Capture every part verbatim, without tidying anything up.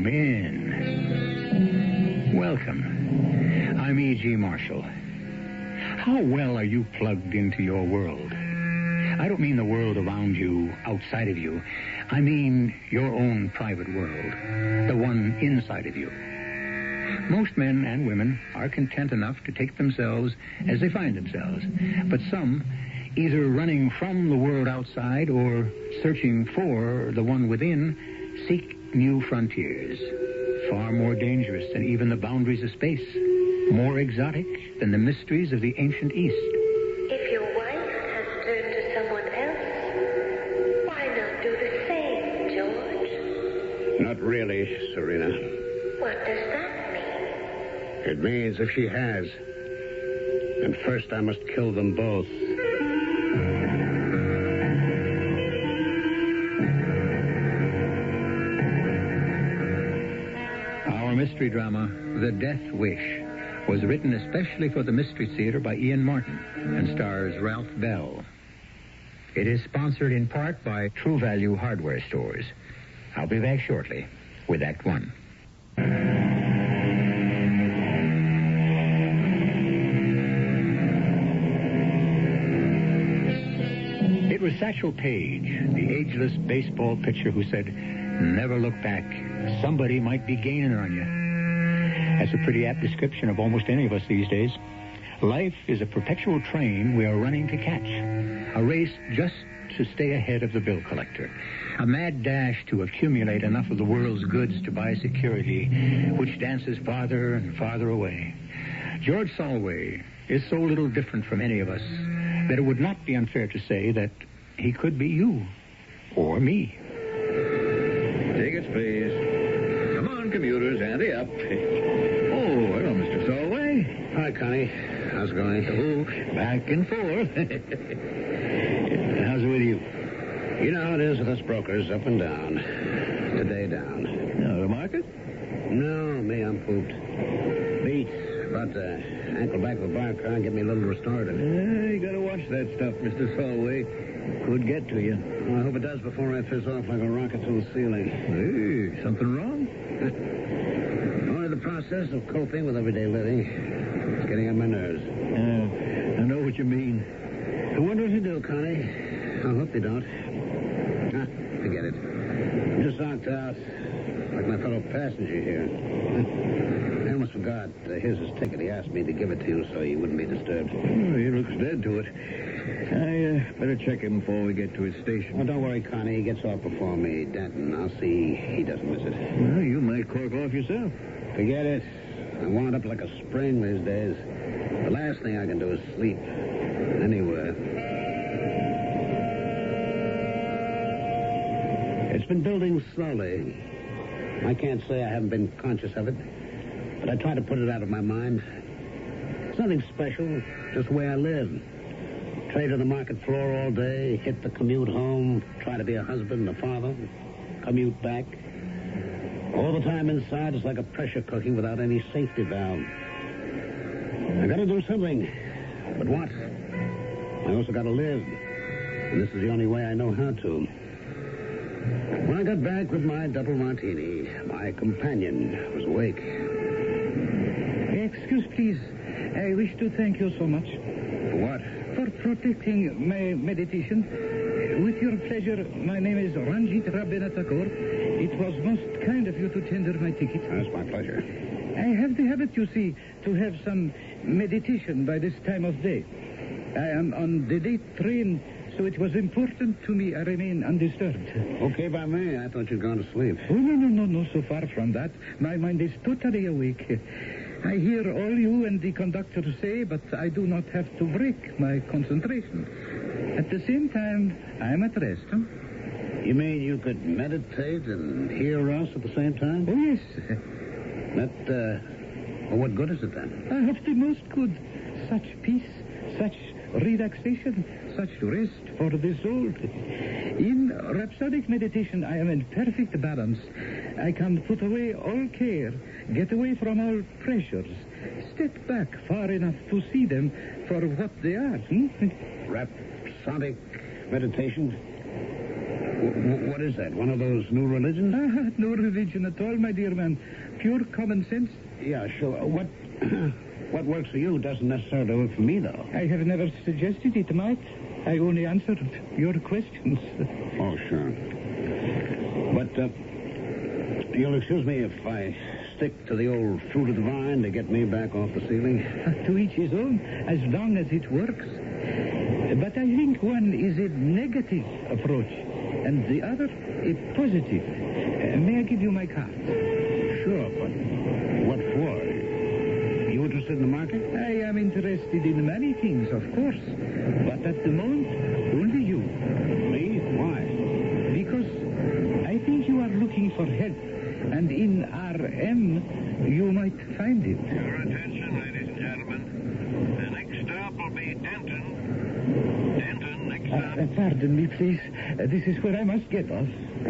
Come in. Welcome. I'm E G. Marshall. How well are you plugged into your world? I don't mean the world around you, outside of you. I mean your own private world, the one inside of you. Most men and women are content enough to take themselves as they find themselves. But some, either running from the world outside or searching for the one within, seek new frontiers, far more dangerous than even the boundaries of space, more exotic than the mysteries of the ancient East. If your wife has turned to someone else, why not do the same, George? Not really, Serena. What does that mean? It means if she has, then first I must kill them both. Our mystery drama, The Death Wish, was written especially for the Mystery Theater by Ian Martin and stars Ralph Bell. It is sponsored in part by True Value Hardware Stores. I'll be back shortly with Act One. It was Satchel Paige, the ageless baseball pitcher, who said, "Never look back. Somebody might be gaining on you." That's a pretty apt description of almost any of us these days. Life is a perpetual train we are running to catch. A race just to stay ahead of the bill collector. A mad dash to accumulate enough of the world's goods to buy security, which dances farther and farther away. George Solway is so little different from any of us that it would not be unfair to say that he could be you or me. Tickets, please. Come on, commuters, ante up. Oh, hello, Mister Solway. Hi, Connie. How's it going? Oh, back and forth. How's it with you? You know how it is with us brokers, up and down. Today down. No, the market? No, me, I'm pooped. Beat. About to ankle back the bar car and get me a little restorative. Yeah, you gotta watch that stuff, Mister Solway. Could get to you. Well, I hope it does before I fizz off like a rocket through the ceiling. Hey, something wrong? Only the process of coping with everyday living. It's getting on my nerves. Uh, I know what you mean. I wonder if you do, Connie. I hope you don't. Ah, forget it. I'm just knocked out, like my fellow passenger here. I almost forgot. Uh, here's his ticket. He asked me to give it to you so he wouldn't be disturbed. Oh, he looks dead to it. I uh, better check him before we get to his station. Oh, don't worry, Connie. He gets off before me. Denton, I'll see he doesn't miss it. Well, you might cork off yourself. Forget it. I wound up like a spring these days. The last thing I can do is sleep. Anywhere. It's been building slowly. I can't say I haven't been conscious of it, but I try to put it out of my mind. It's nothing special, just the way I live. Trade on the market floor all day, hit the commute home, try to be a husband, a father, commute back. All the time inside is like a pressure cooking without any safety valve. I gotta do something. But what? I also gotta live. And this is the only way I know how to. When I got back with my double martini, my companion was awake. Excuse, please. I wish to thank you so much. For what? For protecting my meditation. With your pleasure, my name is Ranjit Rabindranath Tagore. It was most kind of you to tender my ticket. That's my pleasure. I have the habit, you see, to have some meditation by this time of day. I am on the late train, so it was important to me I remain undisturbed. Okay by me. I thought you'd gone to sleep. Oh, no, no, no, no, so far from that. My mind is totally awake. I hear all you and the conductor say, but I do not have to break my concentration. At the same time, I'm at rest. Huh? You mean you could meditate and hear us at the same time? Oh, yes. That, uh, well, what good is it then? I have the most good. Such peace, such relaxation, such rest for the soul. In rhapsodic meditation, I am in perfect balance. I can put away all care, get away from all pressures, step back far enough to see them for what they are. Hmm? Rhapsodic meditation? W- what is that? One of those new religions? Ah, no religion at all, my dear man. Pure common sense. Yeah, sure. Uh, What what works for you doesn't necessarily work for me, though. I have never suggested it might. I only answered your questions. Oh, sure. But uh, you'll excuse me if I stick to the old fruit of the vine to get me back off the ceiling? To each his own, as long as it works. But I think one is a negative approach, and the other a positive. Uh, may I give you my card? Sure, but what for? You interested in the market? I am interested in many things, of course. But at the moment, only you. Me? Why? Because I think you are looking for help. And in R M, you might find it. Your attention, ladies and gentlemen. The next stop will be Denton. Denton, next Uh, stop. uh, pardon me, please. Uh, this is where I must get off.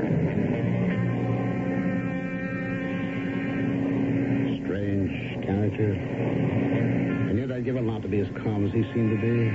Strange character. And yet I'd give a lot to be as calm as he seemed to be.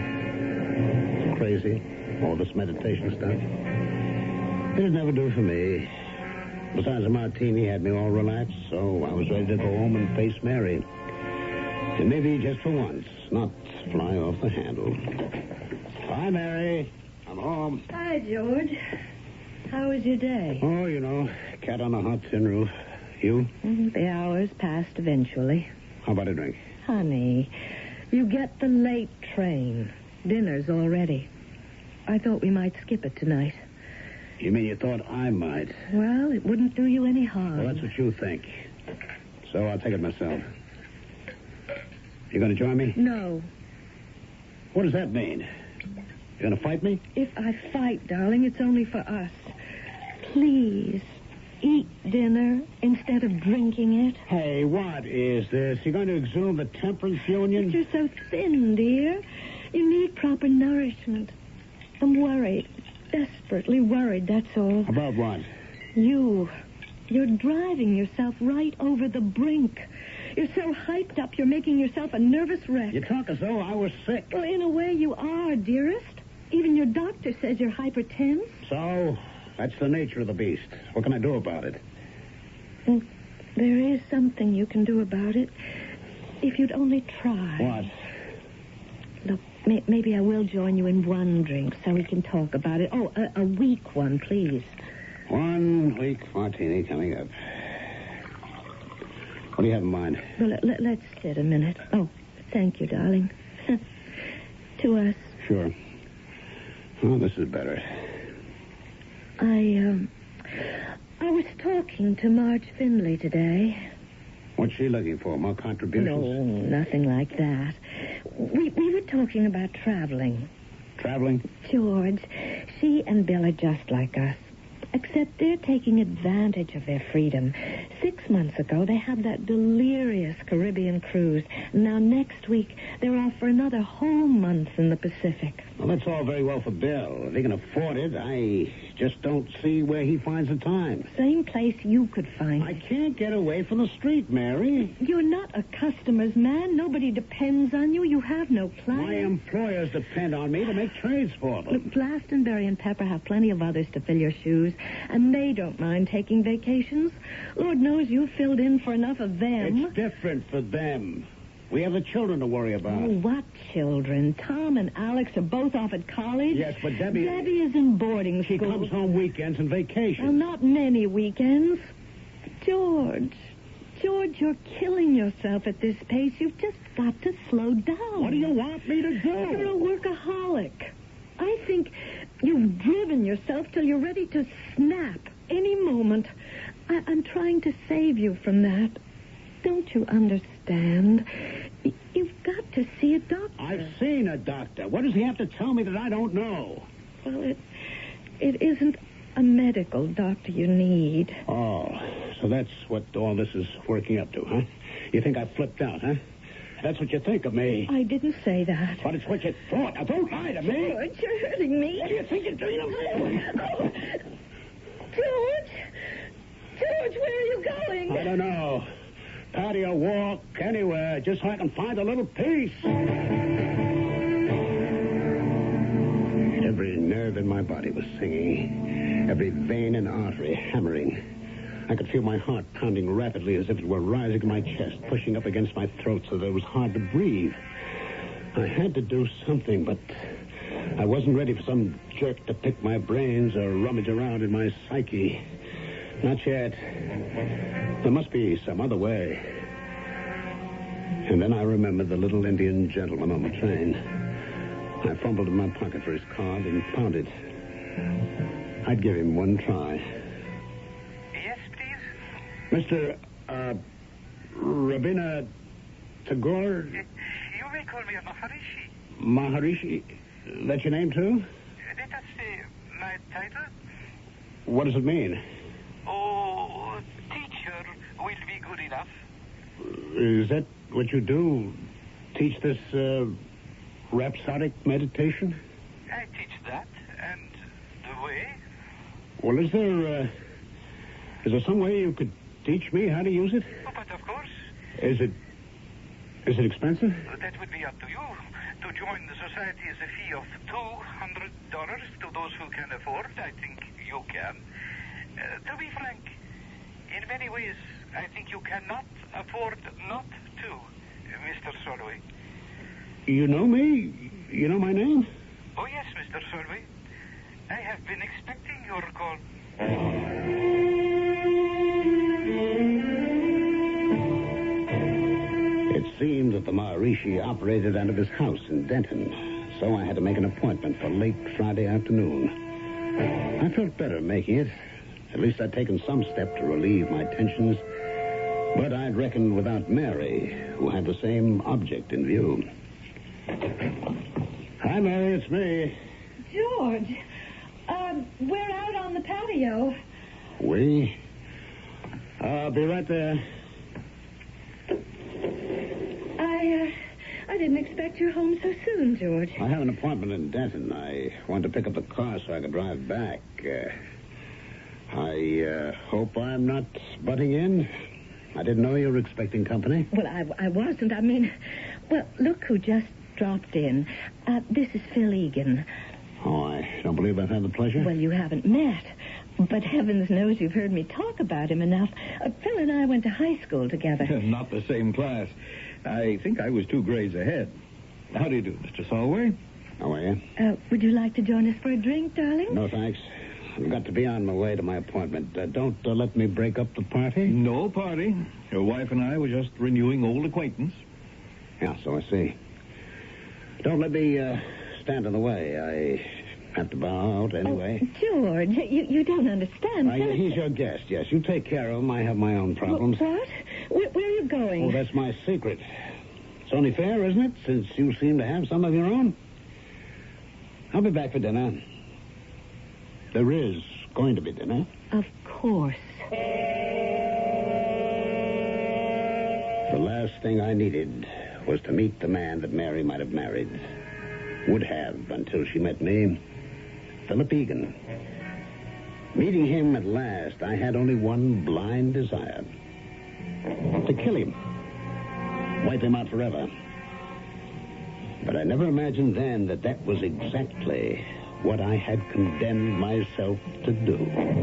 Crazy. All this meditation stuff. It'd never do for me. Besides, a martini had me all relaxed, so I was ready to go home and face Mary. And maybe just for once, not fly off the handle. Bye, Mary. I'm home. Hi, George. How was your day? Oh, you know, cat on a hot tin roof. You? Mm, The hours passed eventually. How about a drink? Honey, you get the late train. Dinner's all ready. I thought we might skip it tonight. You mean you thought I might? Well, it wouldn't do you any harm. Well, that's what you think. So I'll take it myself. You going to join me? No. What does that mean? You going to fight me? If I fight, darling, it's only for us. Please, eat dinner instead of drinking it. Hey, what is this? You going to exhume the temperance union? But you're so thin, dear. You need proper nourishment. I'm worried. Desperately worried, that's all. About what? You. You're driving yourself right over the brink. You're so hyped up, you're making yourself a nervous wreck. You talk as though I was sick. Well, in a way, you are, dearest. Even your doctor says you're hypertense. So, that's the nature of the beast. What can I do about it? And there is something you can do about it. If you'd only try. What? Look, may- maybe I will join you in one drink so we can talk about it. Oh, a, a weak one, please. One weak martini coming up. What do you have in mind? Well, let, let, let's sit a minute. Oh, thank you, darling. To us. Sure. Oh, this is better. I, um... I was talking to Marge Finley today. What's she looking for? More contributions? No, nothing like that. We, we were talking about traveling. Traveling? George, she and Bill are just like us. Except they're taking advantage of their freedom. Six months ago, they had that delirious Caribbean cruise. Now, next week, they're off for another whole month in the Pacific. Well, that's all very well for Bill. If he can afford it, I just don't see where he finds the time. Same place you could find I it. can't get away from the street, Mary. You're not a customer's man. Nobody depends on you. You have no plan. My employers depend on me to make trades for them. Look, Glastonbury and Pepper have plenty of others to fill your shoes, and they don't mind taking vacations. Lord knows you've filled in for enough of them. It's different for them. We have the children to worry about. Oh, what children? Tom and Alex are both off at college. Yes, but Debbie... Debbie is in boarding She school. comes home weekends and vacations. Well, not many weekends. George, George, you're killing yourself at this pace. You've just got to slow down. What do you want me to You're a do? workaholic. I think you've driven yourself till you're ready to snap any moment. I- I'm trying to save you from that. Don't you understand? Y- You've got to see a doctor. I've seen a doctor. What does he have to tell me that I don't know? Well, it, it isn't a medical doctor you need. Oh, so that's what all this is working up to, huh? You think I flipped out, huh? That's what you think of me. I didn't say that. But it's what you thought. Now, don't lie to me. George, you're hurting me. What do you think you're doing? Oh, George! George, where are you going? I don't know. Patio walk, anywhere, just so I can find a little peace. Every nerve in my body was singing. Every vein and artery hammering. I could feel my heart pounding rapidly as if it were rising in my chest, pushing up against my throat so that it was hard to breathe. I had to do something, but I wasn't ready for some jerk to pick my brains or rummage around in my psyche. Not yet. There must be some other way. And then I remembered the little Indian gentleman on the train. I fumbled in my pocket for his card and found it. I'd give him one try. Yes, please? Mister, uh, Rabina Tagore? You may call me a Maharishi. Maharishi? That's your name, too? Let us say my title. What does it mean? Oh, teacher will be good enough. Is that what you do? Teach this, uh, rhapsodic meditation? I teach that, and the way. Well, is there, uh, is there some way you could teach me how to use it? Oh, but of course, Is it, is it expensive? that would be up to you. To join the society is a fee of two hundred dollars to those who can afford. I think you can. Uh, to be frank, in many ways, I think you cannot afford not to, Mister Solway. You know me? You know my name? Oh, yes, Mister Solway. I have been expecting your call. It seemed that the Maharishi operated out of his house in Denton, so I had to make an appointment for late Friday afternoon. I felt better making it. At least I'd taken some step to relieve my tensions, but I'd reckoned without Mary, who had the same object in view. Hi, Mary, it's me. George, um, we're out on the patio. We? I'll be right there. I, uh, I didn't expect you home so soon, George. I have an appointment in Denton. I wanted to pick up the car so I could drive back. Uh, I uh, hope I'm not butting in. I didn't know you were expecting company. Well, I, I wasn't. I mean, well, look who just dropped in. Uh, this is Phil Egan. Oh, I don't believe I've had the pleasure. Well, you haven't met, but heavens knows you've heard me talk about him enough. Uh, Phil and I went to high school together. Not the same class. I think I was two grades ahead. How do you do, Mister Solway? How are you? Uh, would you like to join us for a drink, darling? No, thanks. I've got to be on my way to my appointment. Uh, don't uh, let me break up the party. No party. Your wife and I were just renewing old acquaintance. Yeah, so I see. Don't let me uh, stand in the way. I have to bow out anyway. Oh, George, you, you don't understand. Uh, Phil- he's your guest, yes. You take care of him. I have my own problems. What? Where, where are you going? Oh, that's my secret. It's only fair, isn't it, since you seem to have some of your own? I'll be back for dinner. There is going to be dinner. Of course. The last thing I needed was to meet the man that Mary might have married. Would have until she met me. Philip Egan. Meeting him at last, I had only one blind desire. To kill him. Wipe him out forever. But I never imagined then that that was exactly what I had condemned myself to do.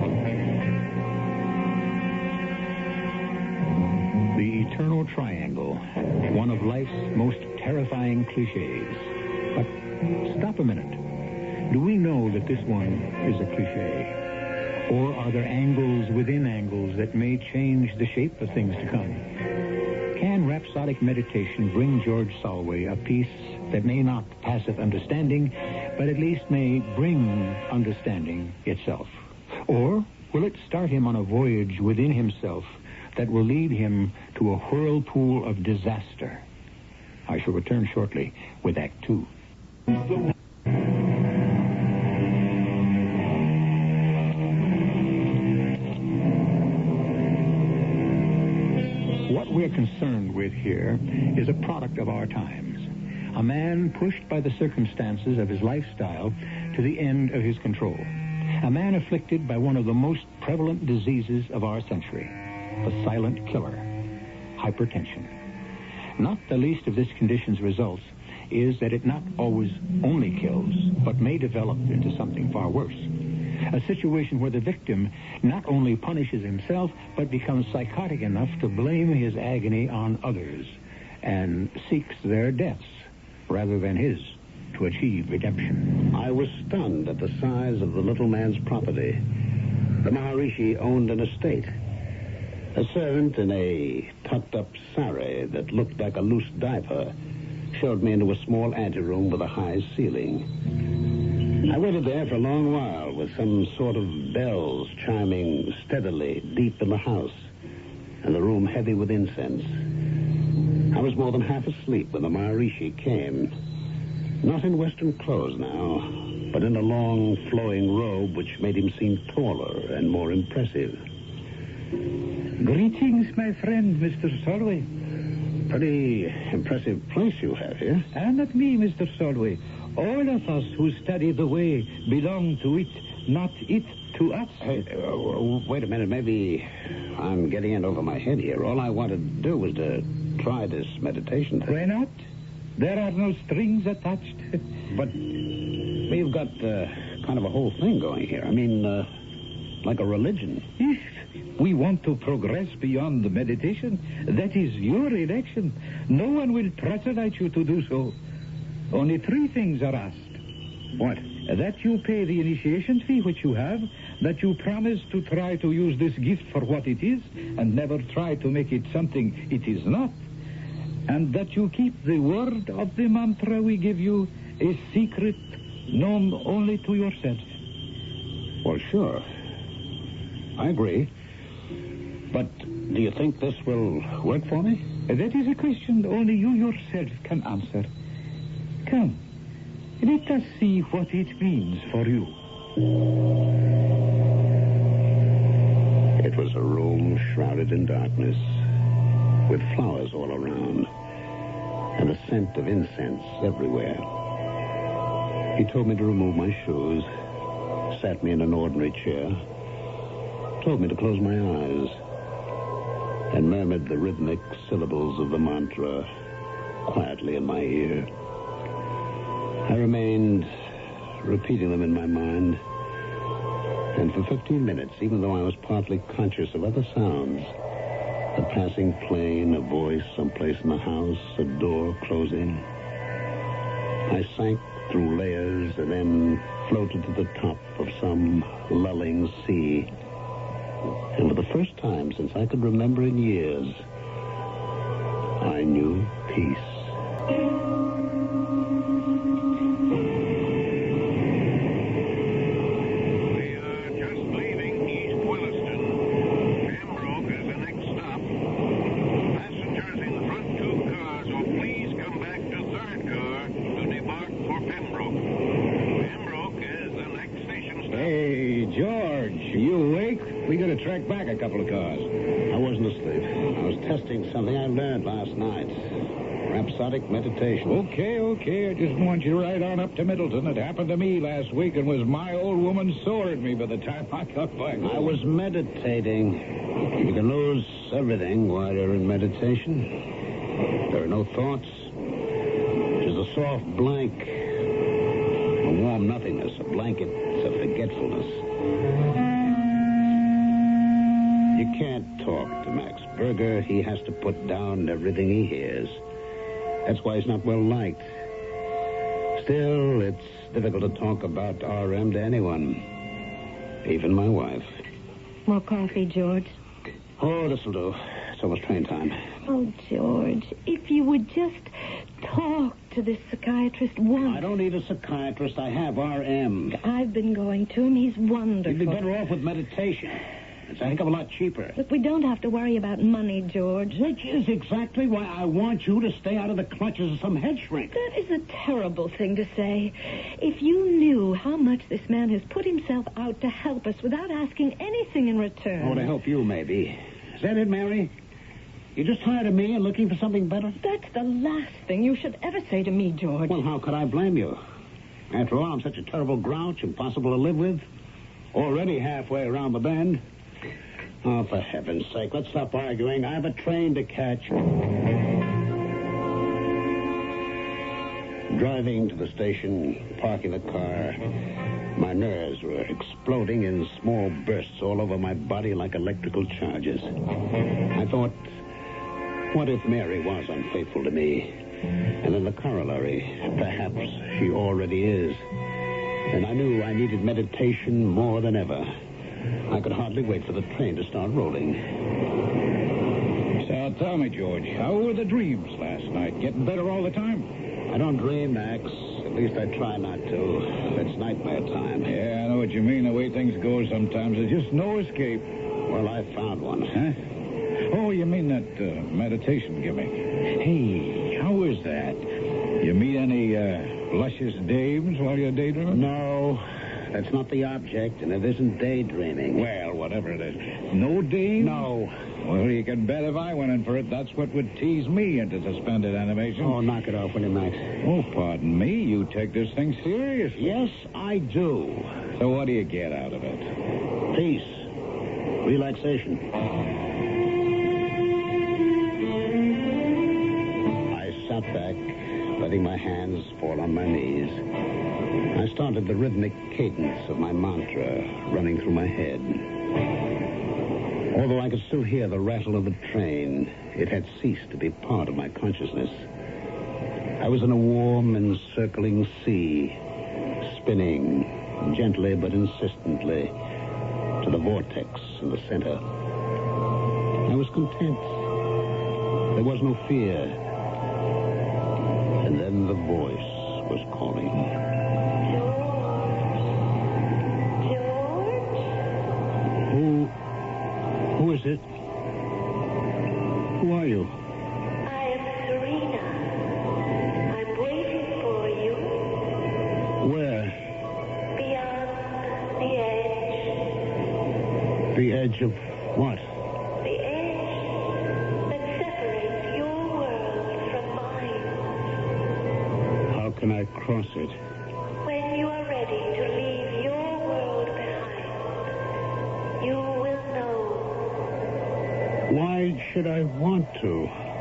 The eternal triangle, one of life's most terrifying cliches. But stop a minute. Do we know that this one is a cliche? Or are there angles within angles that may change the shape of things to come? Can rhapsodic meditation bring George Solway a peace that may not passeth understanding, but at least may bring understanding itself? Or will it start him on a voyage within himself that will lead him to a whirlpool of disaster? I shall return shortly with Act Two. What we're concerned with here is a product of our times. A man pushed by the circumstances of his lifestyle to the end of his control. A man afflicted by one of the most prevalent diseases of our century, the silent killer, hypertension. Not the least of this condition's results is that it not always only kills, but may develop into something far worse. A situation where the victim not only punishes himself, but becomes psychotic enough to blame his agony on others and seeks their deaths rather than his to achieve redemption. I was stunned at the size of the little man's property. The Maharishi owned an estate. A servant in a tucked-up sari that looked like a loose diaper showed me into a small anteroom with a high ceiling. I waited there for a long while with some sort of bells chiming steadily deep in the house and the room heavy with incense. I was more than half asleep when the Maharishi came. Not in Western clothes now, but in a long, flowing robe which made him seem taller and more impressive. Greetings, my friend, Mister Solway. Pretty impressive place you have here. And not me, Mister Solway. All of us who study the way belong to it, not it to us. Hey, uh, wait a minute. Maybe I'm getting in over my head here. All I wanted to do was to try this meditation thing. Why not? There are no strings attached. But we've got uh, kind of a whole thing going here. I mean, uh, like a religion. If we want to progress beyond the meditation, that is your election. No one will pressurise you to do so. Only three things are asked. What? That you pay the initiation fee which you have, that you promise to try to use this gift for what it is, and never try to make it something it is not, and that you keep the word of the mantra we give you a secret known only to yourself. Well, sure. I agree. But do you think this will work for me? That is a question only you yourself can answer. Come, let us see what it means for you. It was a room shrouded in darkness, with flowers all around, and a scent of incense everywhere. He told me to remove my shoes, sat me in an ordinary chair, told me to close my eyes, and murmured the rhythmic syllables of the mantra quietly in my ear. I remained repeating them in my mind, and for fifteen minutes, even though I was partly conscious of other sounds, a passing plane, a voice someplace in the house, a door closing, I sank through layers and then floated to the top of some lulling sea. And for the first time since I could remember in years, I knew peace. Track back a couple of cars. I wasn't asleep. I was testing something I learned last night. Rhapsodic meditation. Okay, okay. I just want you to ride on up to Middleton. It happened to me last week and was my old woman sore at me by the time I got back. I was meditating. You can lose everything while you're in meditation. There are no thoughts. Just a soft blank. A warm nothingness. A blanket of forgetfulness. You can't talk to Max Berger. He has to put down everything he hears. That's why he's not well liked. Still, it's difficult to talk about R M to anyone. Even my wife. More coffee, George? Oh, this'll do. It's almost train time. Oh, George, if you would just talk to this psychiatrist once. I don't need a psychiatrist. I have R M. I've been going to him. He's wonderful. You'd be better off with meditation. It's a heck of a lot cheaper. Look, we don't have to worry about money, George. Which is exactly why I want you to stay out of the clutches of some head shrink. That is a terrible thing to say. If you knew how much this man has put himself out to help us without asking anything in return. Oh, to help you, maybe. Is that it, Mary? You're just tired of me and looking for something better? That's the last thing you should ever say to me, George. Well, how could I blame you? After all, I'm such a terrible grouch, impossible to live with. Already halfway around the bend. Oh, for heaven's sake, let's stop arguing. I have a train to catch. Driving to the station, parking the car, my nerves were exploding in small bursts all over my body like electrical charges. I thought, what if Mary was unfaithful to me? And then the corollary, perhaps she already is. And I knew I needed meditation more than ever. I could hardly wait for the train to start rolling. So tell me, George, how were the dreams last night? Getting better all the time? I don't dream, Max. At least I try not to. It's nightmare time. Yeah, I know what you mean. The way things go sometimes, there's just no escape. Well, I found one. Huh? Oh, you mean that uh, meditation gimmick. Hey, how is that? You meet any uh, luscious dames while you're daydreaming? No, that's not the object, and it isn't daydreaming. Well, whatever it is. No dames? No. Well, you can bet if I went in for it, that's what would tease me into suspended animation. Oh, knock it off, will you, Max? Oh, pardon me. You take this thing seriously. Yes, I do. So what do you get out of it? Peace. Relaxation. I sat back, letting my hands fall on my knees. I started the rhythmic cadence of my mantra running through my head. Although I could still hear the rattle of the train, it had ceased to be part of my consciousness. I was in a warm, encircling sea, spinning gently but insistently to the vortex in the center. I was content. There was no fear. And then the voice was calling. George? Who... Who is it? Who are you? I am Serena. I'm waiting for you Where? beyond the edge. The edge of what? The edge that separates your world from mine. How can I cross it? When you are ready to leave your world behind, you will know. Why should I want to?